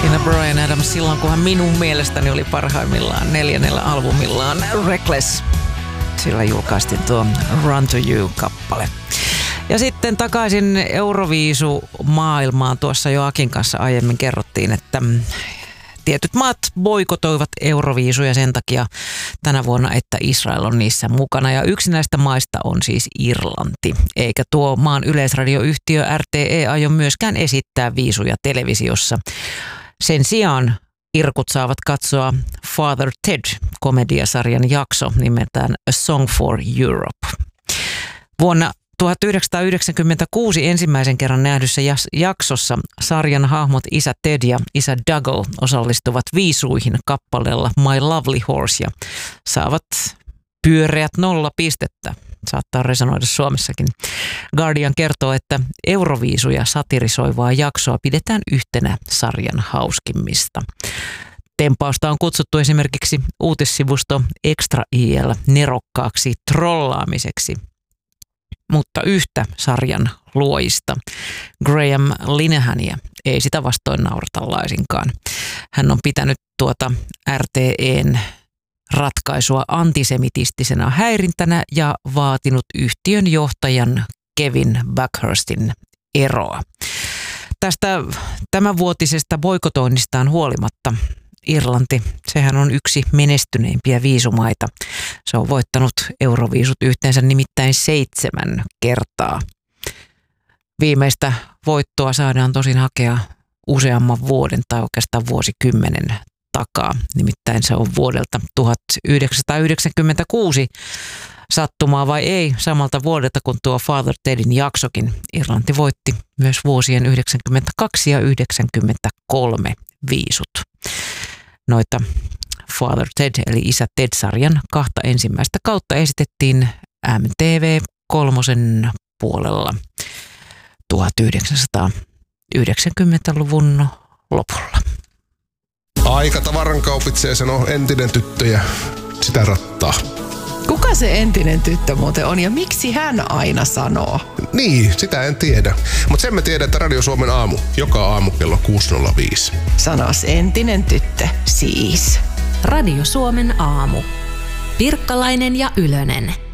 Siinä Bryan Adams silloin, kun hän minun mielestäni oli parhaimmillaan 4. albumillaan Reckless. Sillä julkaistiin tuo Run to You-kappale. Ja sitten takaisin Euroviisu-maailmaan. Tuossa jo Akin kanssa aiemmin kerrottiin, että tietyt maat boikotoivat Euroviisuja sen takia tänä vuonna, että Israel on niissä mukana. Ja yksi näistä maista on siis Irlanti. Eikä tuo maan yleisradioyhtiö RTE aio myöskään esittää viisuja televisiossa. Sen sijaan irkut saavat katsoa Father Ted-komediasarjan jakso nimeltään A Song for Europe. Vuonna 1996 ensimmäisen kerran nähdyssä jaksossa sarjan hahmot isä Ted ja isä Dougal osallistuvat viisuihin kappaleella My Lovely Horse ja saavat pyöreät 0 pistettä. Saattaa resonoida Suomessakin. Guardian kertoo, että Euroviisuja satirisoivaa jaksoa pidetään yhtenä sarjan hauskimmista. Tempausta on kutsuttu esimerkiksi uutissivusto Extra IL nerokkaaksi trollaamiseksi. Mutta yhtä sarjan luojista, Graham Linehania, ei sitä vastoin naurata laisinkaan. Hän on pitänyt tuota RTEn ratkaisua antisemitistisena häirintänä ja vaatinut yhtiön johtajan Kevin Backhurstin eroa. Tästä tämänvuotisesta boikotoinnistaan huolimatta Irlanti, sehän on yksi menestyneimpiä viisumaita. Se on voittanut Euroviisut yhteensä nimittäin 7 kertaa. Viimeistä voittoa saadaan tosin hakea useamman vuoden tai oikeastaan vuosikymmenen takaa. Nimittäin se on vuodelta 1996 sattumaa vai ei, samalta vuodelta kuin tuo Father Tedin jaksokin. Irlanti voitti myös vuosien 1992 ja 1993 viisut. Noita Father Ted eli Isä Ted-sarjan 2 ensimmäistä kautta esitettiin MTV3 puolella 1990-luvun lopulla. Aika tavaran kaupitsee, sanoo entinen tyttö ja sitä rattaa. Kuka se entinen tyttö muuten on ja miksi hän aina sanoo? Niin, sitä en tiedä. Mutta sen mä tiedän, että Radio Suomen aamu, joka aamu kello 6.05. Sanois entinen tyttö, siis. Radio Suomen aamu. Pirkkalainen ja Ylönen.